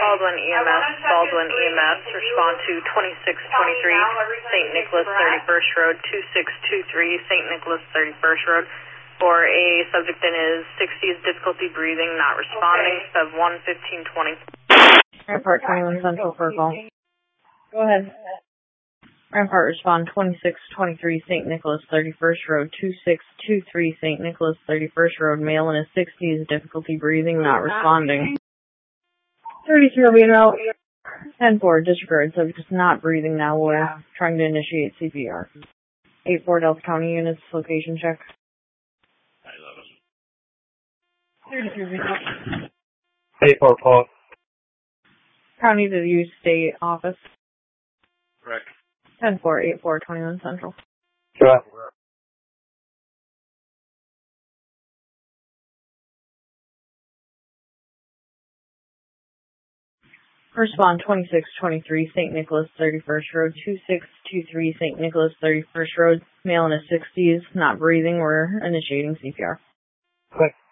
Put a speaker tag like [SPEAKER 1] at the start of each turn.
[SPEAKER 1] Baldwin EMS, respond to 2623 St. Nicholas 31st Road, 2623 St. Nicholas 31st Road, for a subject in his 60s, difficulty breathing, not responding, sub 11520.
[SPEAKER 2] Rampart 21 Central for a call. Go ahead. Rampart, respond 2623 St. Nicholas 31st Road, 2623 St. Nicholas 31st Road, male in his 60s, difficulty breathing, not responding. 33 will be en route. 10-4, disregard, subject is not breathing now, we're trying to initiate CPR. 8-4 Delta County units, location check. 33 will be en route.
[SPEAKER 3] 8-4 call.
[SPEAKER 2] County to use state office.
[SPEAKER 3] Correct.
[SPEAKER 2] 10-4, 8-4, 21 Central.
[SPEAKER 3] Sure.
[SPEAKER 2] Respond 2623 St. Nicholas 31st Road, 2623 St. Nicholas 31st Road, male in his 60s, not breathing, we're initiating CPR.
[SPEAKER 3] Okay.